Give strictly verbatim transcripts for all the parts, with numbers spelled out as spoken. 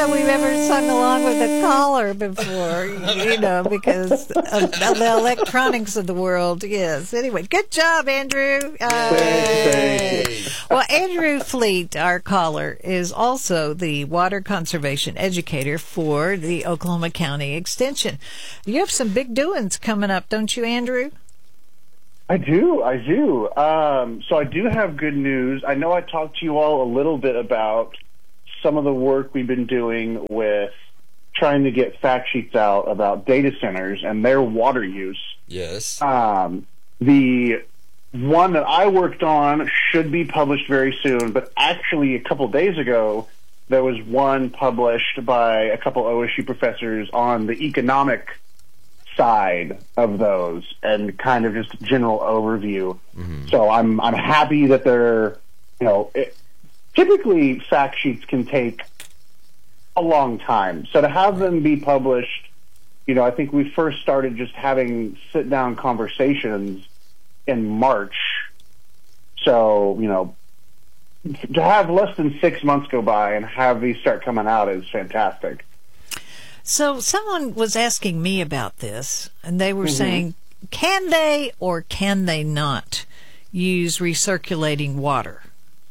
we've ever sung along with a caller before, you know, because of the electronics of the world. Yes. Anyway, good job, Andrew. Uh, well, Andrew Fleet, our caller, is also the water conservation educator for the Oklahoma County Extension. You have some big doings coming up, don't you, Andrew? I do, I do. Um, so I do have good news. I know I talked to you all a little bit about some of the work we've been doing with trying to get fact sheets out about data centers and their water use. Yes. Um, the one that I worked on should be published very soon, but actually a couple days ago, there was one published by a couple O S U professors on the economic side of those and kind of just general overview. Mm-hmm. So I'm I'm happy that they're, you know, it, typically fact sheets can take a long time. So to have them be published, you know, I think we first started just having sit down conversations in March. So, you know, to have less than six months go by and have these start coming out is fantastic. So someone was asking me about this, and they were Mm-hmm. saying, can they or can they not use recirculating water?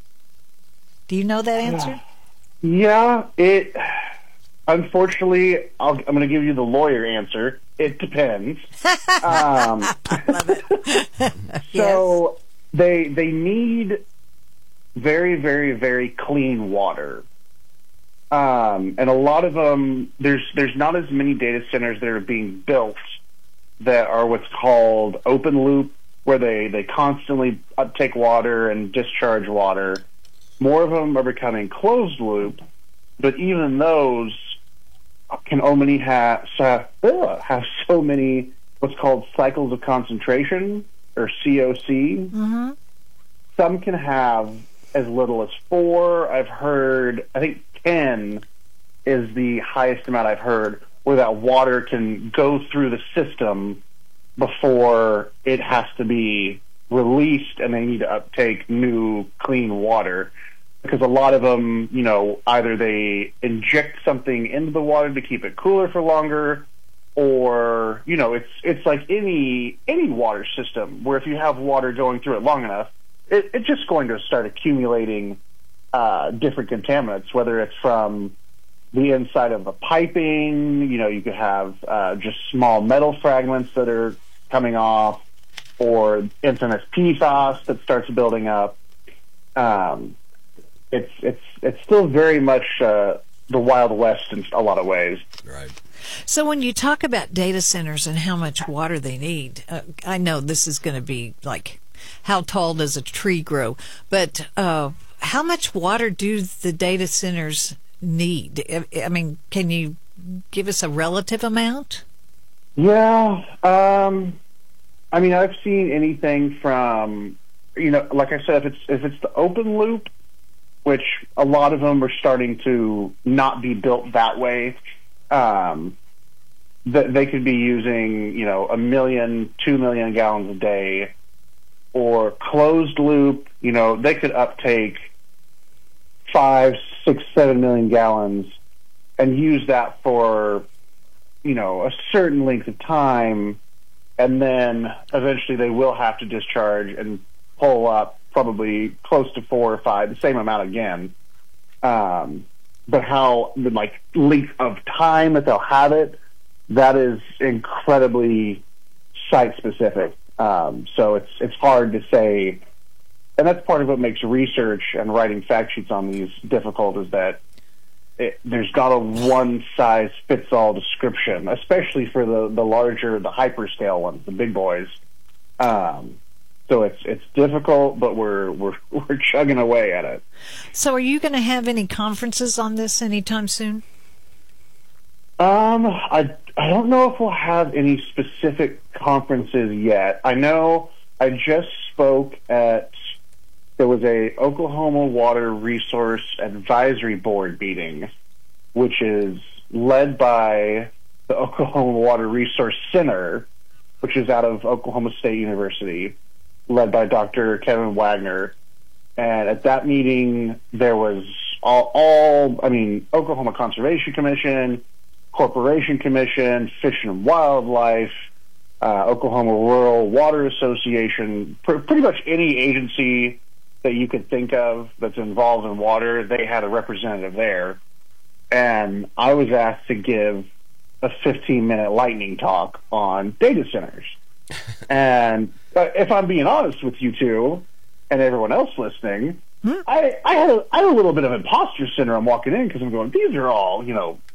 Do you know that answer? Yeah, it. Unfortunately, I'll, I'm going to give you the lawyer answer. It depends. um, I love it. so yes. they they need very, very, very clean water. Um, and a lot of them, there's there's not as many data centers that are being built that are what's called open loop, where they, they constantly uptake water and discharge water. More of them are becoming closed loop, but even those can only have, have, have so many what's called cycles of concentration, or C O C. Mm-hmm. Some can have as little as four. I've heard, I think ten is the highest amount I've heard, where that water can go through the system before it has to be released and they need to uptake new clean water. Because a lot of them, you know, either they inject something into the water to keep it cooler for longer, or, you know, it's it's like any any water system where if you have water going through it long enough, it, it's just going to start accumulating uh, different contaminants, whether it's from the inside of the piping, you know, you could have uh, just small metal fragments that are coming off, or infamous P FAS that starts building up. Um, it's it's it's still very much uh, the Wild West in a lot of ways. Right. So when you talk about data centers and how much water they need, uh, I know this is going to be like, how tall does a tree grow? But uh, how much water do the data centers need? I mean, can you give us a relative amount? Yeah. Um, I mean, I've seen anything from, you know, like I said, if it's if it's the open loop, which a lot of them are starting to not be built that way, um, that they could be using, you know, a million, two million gallons a day, or closed loop, you know, they could uptake five, six, seven million gallons and use that for, you know, a certain length of time, and then eventually they will have to discharge and pull up probably close to four or five, the same amount again. Um, but how, the like length of time that they'll have it, that is incredibly site specific. Um, so it's it's hard to say, and that's part of what makes research and writing fact sheets on these difficult, is that it, there's not a one size fits all description, especially for the the larger, the hyperscale ones, the big boys. Um, so it's it's difficult, but we're we're we're chugging away at it. So are you going to have any conferences on this anytime soon? Um, I I don't know if we'll have any specific conferences yet. I know I just spoke at, there was a Oklahoma Water Resource Advisory Board meeting, which is led by the Oklahoma Water Resource Center, which is out of Oklahoma State University, led by Doctor Kevin Wagner. And at that meeting, there was all, all, I mean, Oklahoma Conservation Commission, Corporation Commission, Fish and Wildlife, uh, Oklahoma Rural Water Association, pr- pretty much any agency that you could think of that's involved in water, they had a representative there. And I was asked to give a fifteen-minute lightning talk on data centers. And uh, if I'm being honest with you two and everyone else listening, hmm? I, I, had a, I had a little bit of imposter syndrome walking in because I'm going, these are all, you know,